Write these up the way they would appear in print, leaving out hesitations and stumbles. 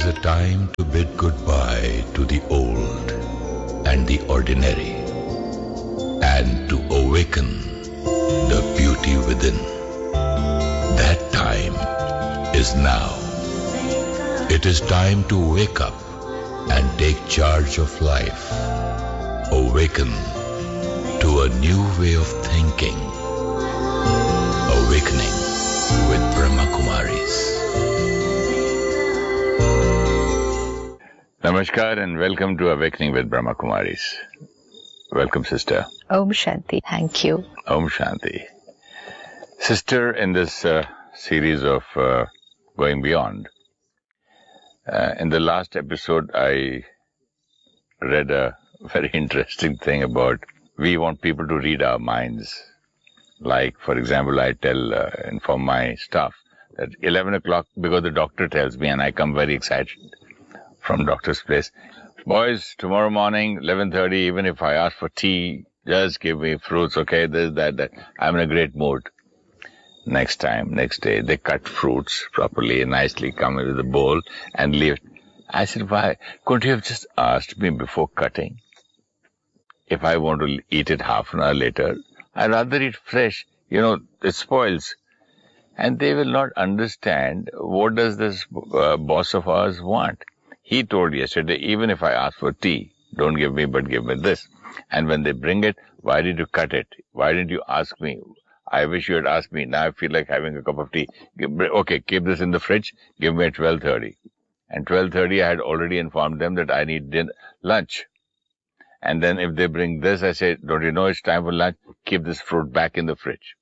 a time to bid goodbye to the old and the ordinary, and to awaken the beauty within. That time is now. It is time to wake up and take charge of life. Awaken to a new way of thinking. Awakening with Brahma Kumaris. Namaskar and welcome to Awakening with Brahma Kumaris. Welcome, sister. Om Shanti. Thank you. Om Shanti. Sister, in this series of Going Beyond, in the last episode, I read a very interesting thing about we want people to read our minds. Like, for example, I inform my staff that 11 o'clock, because the doctor tells me, and I come very excited from doctor's place, boys, tomorrow morning, 11:30, even if I ask for tea, just give me fruits, okay, this, that. I'm in a great mood. Next day, they cut fruits properly and nicely, come in with a bowl and leave it. I said, why? Couldn't you have just asked me before cutting? If I want to eat it half an hour later, I'd rather eat fresh. It spoils. And they will not understand what does this boss of ours want. He told yesterday, even if I ask for tea, don't give me, but give me this. And when they bring it, why did you cut it? Why didn't you ask me? I wish you had asked me. Now I feel like having a cup of tea. Okay, keep this in the fridge. Give me at 12:30. And 12:30, I had already informed them that I need lunch. And then if they bring this, I say, don't you know it's time for lunch? Keep this fruit back in the fridge.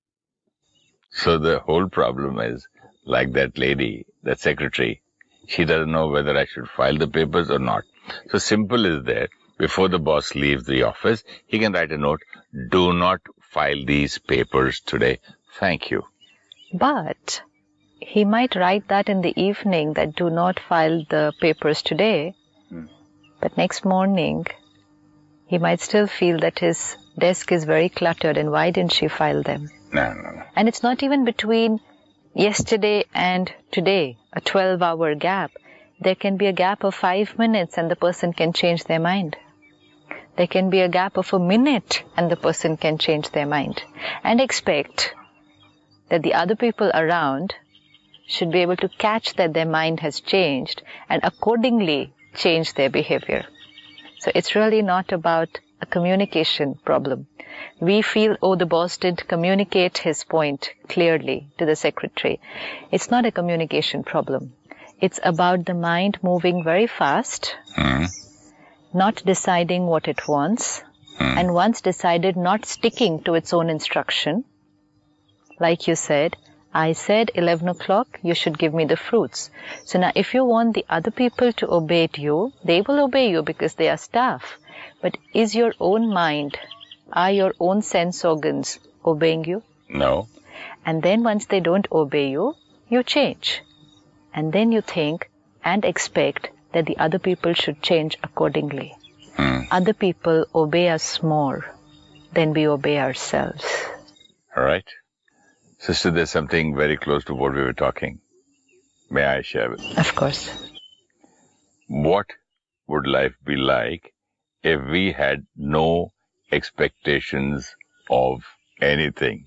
So the whole problem is, like that lady, that secretary, she doesn't know whether I should file the papers or not. So simple is there. Before the boss leaves the office, he can write a note, do not file these papers today. Thank you. But he might write that in the evening, that do not file the papers today. But next morning, he might still feel that his desk is very cluttered and why didn't she file them? No. And it's not even between yesterday and today, a 12-hour gap. There can be a gap of 5 minutes and the person can change their mind. There can be a gap of a minute and the person can change their mind. And expect that the other people around should be able to catch that their mind has changed and accordingly change their behavior. So it's really not about a communication problem. We feel, the boss didn't communicate his point clearly to the secretary. It's not a communication problem. It's about the mind moving very fast, not deciding what it wants, and once decided, not sticking to its own instruction. Like you said, I said 11 o'clock, you should give me the fruits. So now if you want the other people to obey you, they will obey you because they are staff. But is your own mind, are your own sense organs obeying you? No. And then once they don't obey you, you change. And then you think and expect that the other people should change accordingly. Other people obey us more than we obey ourselves. All right. Sister, there's something very close to what we were talking. May I share with you? Of course. What would life be like if we had no expectations of anything?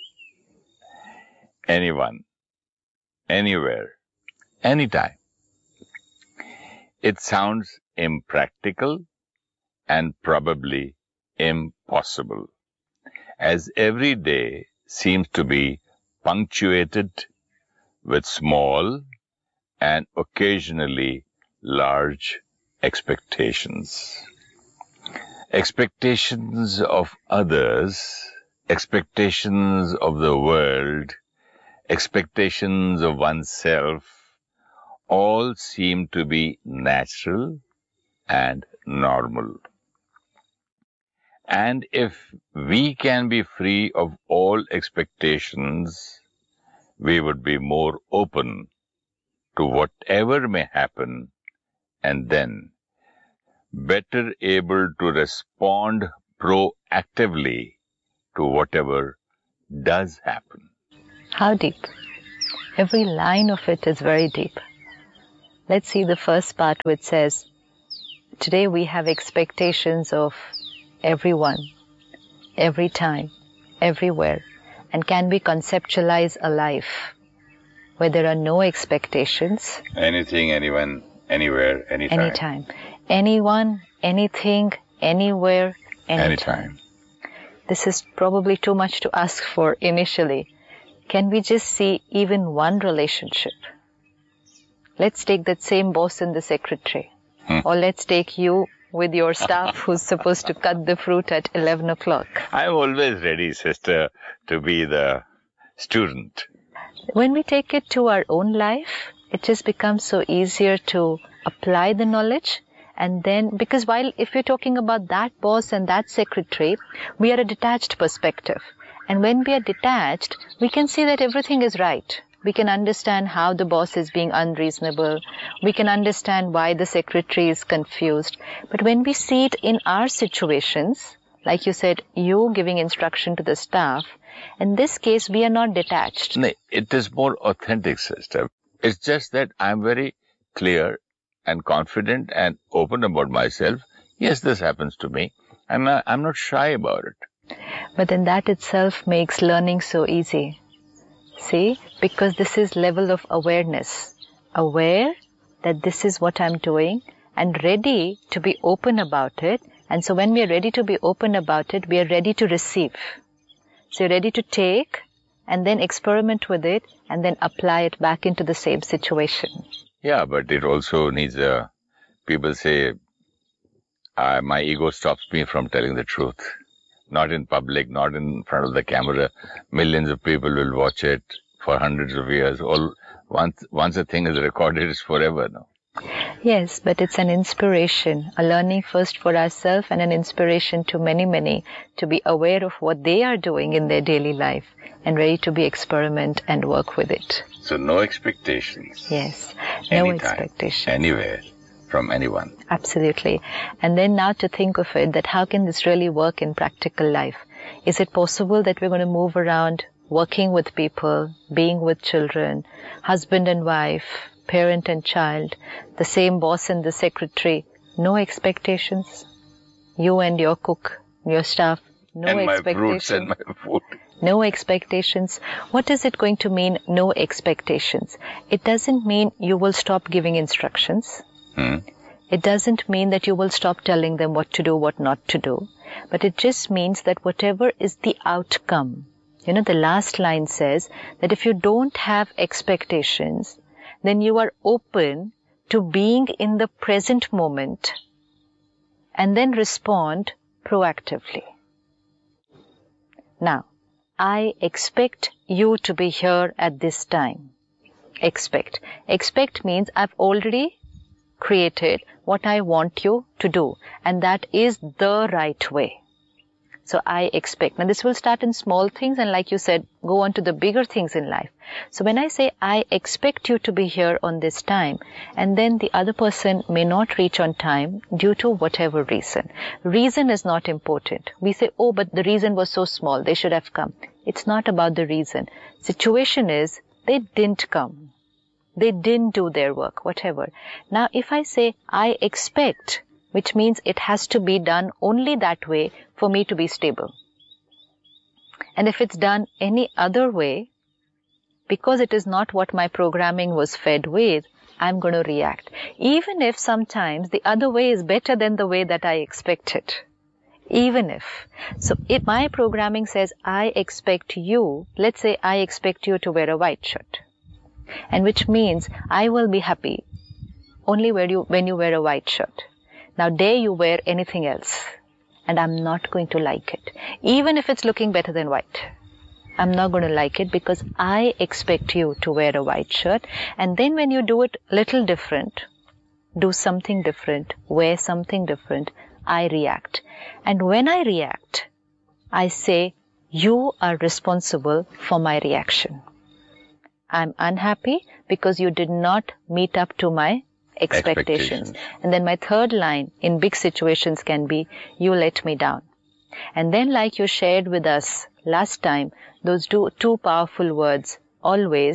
Anyone, anywhere, anytime. It sounds impractical and probably impossible, as every day seems to be punctuated with small and occasionally large expectations. Expectations of others, expectations of the world, expectations of oneself, all seem to be natural and normal. And if we can be free of all expectations, we would be more open to whatever may happen, and then better able to respond proactively to whatever does happen. How deep? Every line of it is very deep. Let's see the first part which says, today we have expectations of everyone, every time, everywhere. And can we conceptualize a life where there are no expectations? Anything, anyone, anywhere, anytime. Anytime. Anyone, anything, anywhere, Anytime. This is probably too much to ask for initially. Can we just see even one relationship? Let's take that same boss and the secretary. Or let's take you with your staff who's supposed to cut the fruit at 11 o'clock. I'm always ready, sister, to be the student. When we take it to our own life, it just becomes so easier to apply the knowledge. And then, because while if we're talking about that boss and that secretary, we are a detached perspective. And when we are detached, we can see that everything is right. We can understand how the boss is being unreasonable. We can understand why the secretary is confused. But when we see it in our situations, like you said, you giving instruction to the staff, in this case, we are not detached. No, it is more authentic, sister. It's just that I'm very clear and confident and open about myself. Yes, this happens to me. I'm not shy about it. But then that itself makes learning so easy. See, because this is level of awareness. Aware that this is what I'm doing and ready to be open about it. And so when we are ready to be open about it, we are ready to receive. So you're ready to take and then experiment with it and then apply it back into the same situation. Yeah, but it also needs people say, my ego stops me from telling the truth. Not in public, not in front of the camera. Millions of people will watch it for hundreds of years. Once a thing is recorded, it's forever now. Yes, but it's an inspiration, a learning first for ourselves and an inspiration to many, many to be aware of what they are doing in their daily life and ready to be experiment and work with it. So no expectations. Yes, no Anytime, expectations. Anywhere, from anyone. Absolutely. And then now to think of it, that how can this really work in practical life? Is it possible that we're going to move around working with people, being with children, husband and wife, parent and child, the same boss and the secretary, no expectations? You and your cook, your staff, no and expectations. My fruits and my food. No expectations. What is it going to mean, no expectations? It doesn't mean you will stop giving instructions. It doesn't mean that you will stop telling them what to do, what not to do. But it just means that whatever is the outcome, the last line says that if you don't have expectations, then you are open to being in the present moment and then respond proactively. Now, I expect you to be here at this time. Expect. Expect means I've already created what I want you to do, and that is the right way. So I expect. Now this will start in small things and like you said, go on to the bigger things in life. So when I say I expect you to be here on this time, and then the other person may not reach on time due to whatever reason. Reason is not important. We say, oh, but the reason was so small, they should have come. It's not about the reason. Situation is, they didn't come. They didn't do their work, whatever. Now, if I say, I expect, which means it has to be done only that way for me to be stable. And if it's done any other way, because it is not what my programming was fed with, I'm going to react. Even if sometimes the other way is better than the way that I expected. Even if. So if my programming says, I expect you, let's say I expect you to wear a white shirt. And which means I will be happy only when you wear a white shirt. Now dare you wear anything else and I'm not going to like it. Even if it's looking better than white. I'm not going to like it because I expect you to wear a white shirt. And then when you do it little different, do something different, wear something different, I react. And when I react, I say, you are responsible for my reaction. I'm unhappy because you did not meet up to my expectations. And then my third line in big situations can be, you let me down. And then like you shared with us last time, those two powerful words, always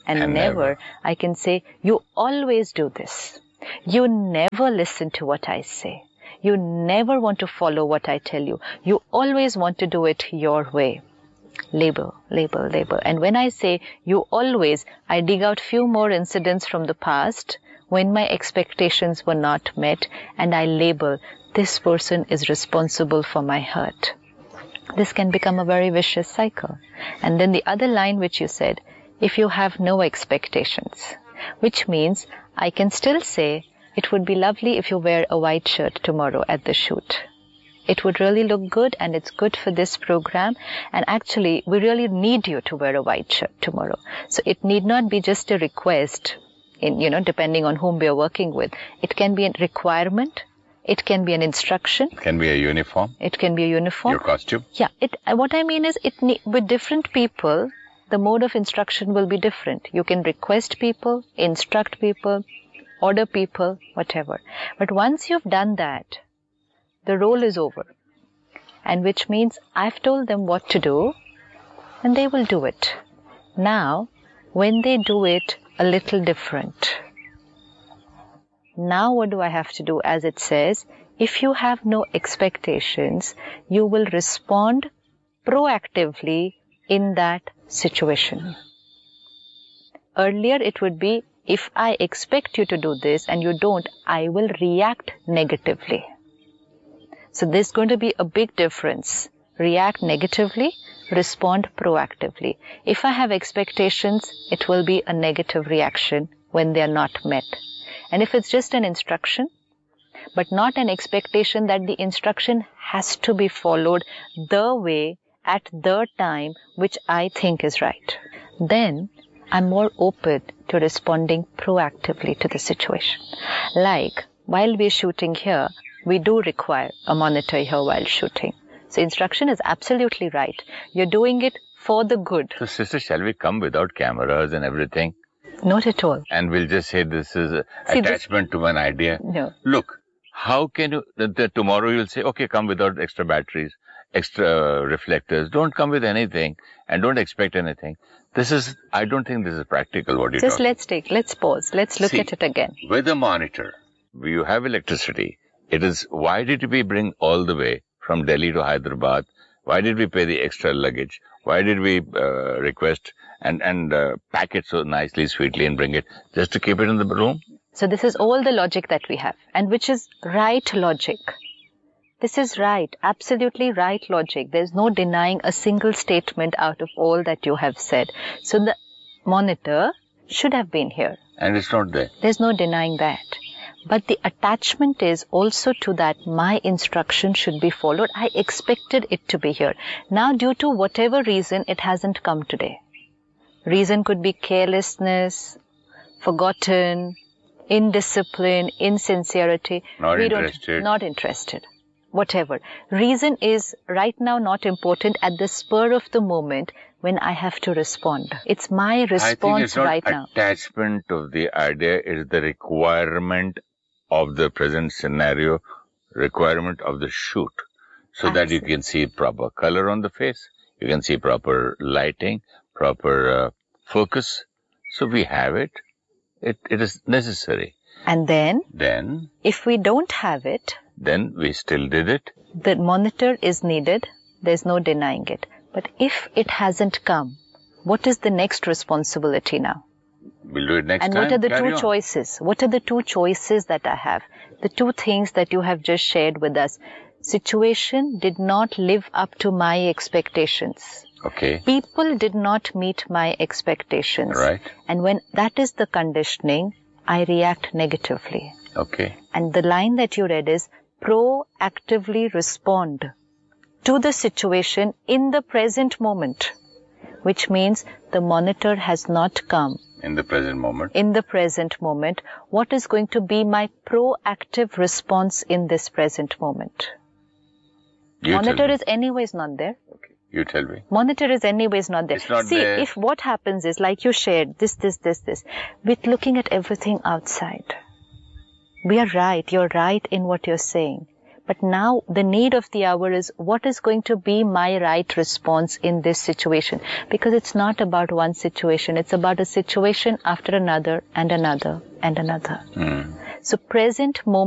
and never, I can say, you always do this. You never listen to what I say. You never want to follow what I tell you. You always want to do it your way. Label, label, label. And when I say you always, I dig out few more incidents from the past when my expectations were not met, and I label, this person is responsible for my hurt. This can become a very vicious cycle. And then the other line which you said, if you have no expectations, which means I can still say, it would be lovely if you wear a white shirt tomorrow at the shoot. It would really look good, and it's good for this program. And actually, we really need you to wear a white shirt tomorrow. So it need not be just a request, depending on whom we are working with. It can be a requirement. It can be an instruction. It can be a uniform. It can be a uniform. Your costume. Yeah. What I mean is, with different people, the mode of instruction will be different. You can request people, instruct people, order people, whatever. But once you've done that, the role is over. And which means I've told them what to do, and they will do it. Now, when they do it a little different, now what do I have to do? As it says, if you have no expectations, you will respond proactively in that situation. Earlier it would be, if I expect you to do this and you don't, I will react negatively. So there's going to be a big difference. React negatively, respond proactively. If I have expectations, it will be a negative reaction when they are not met. And if it's just an instruction, but not an expectation that the instruction has to be followed the way, at the time, which I think is right, then I'm more open to responding proactively to the situation. Like, while we're shooting here, we do require a monitor here while shooting. So instruction is absolutely right. You're doing it for the good. So sister, shall we come without cameras and everything? Not at all. And we'll just say this is an attachment to an idea. No. Look, how can you, tomorrow you'll say, okay, come without extra batteries, extra reflectors. Don't come with anything and don't expect anything. I don't think this is practical, what you're talking. Let's pause. Let's look at it again. With a monitor, you have electricity. Why did we bring all the way from Delhi to Hyderabad? Why did we pay the extra luggage? Why did we request and pack it so nicely, sweetly and bring it just to keep it in the room? So this is all the logic that we have, and which is right logic. This is right, absolutely right logic. There's no denying a single statement out of all that you have said. So the monitor should have been here. And it's not there. There's no denying that. But the attachment is also to that my instruction should be followed. I expected it to be here. Now, due to whatever reason, it hasn't come today. Reason could be carelessness, forgotten, indiscipline, insincerity. Not interested. Whatever. Reason is right now not important at the spur of the moment when I have to respond. It's my response right now. Attachment of the idea is the requirement of the present scenario, requirement of the shoot, so that you can see proper color on the face, you can see proper lighting, proper focus. So we have it. It is necessary. And then, if we don't have it, then we still did it. The monitor is needed. There's no denying it. But if it hasn't come, what is the next responsibility now? We'll do it next time. And what are the two choices? What are the two choices that I have? The two things that you have just shared with us. Situation did not live up to my expectations. Okay. People did not meet my expectations. Right. And when that is the conditioning, I react negatively. Okay. And the line that you read is proactively respond to the situation in the present moment, which means the monitor has not come. In the present moment. In the present moment. What is going to be my proactive response in this present moment? Monitor is anyways not there. Okay. You tell me. Monitor is anyways not there. It's not there. If what happens is, like you shared, this, with looking at everything outside. We are right. You're right in what you're saying. But now the need of the hour is, what is going to be my right response in this situation? Because it's not about one situation. It's about a situation after another and another and another. So present moment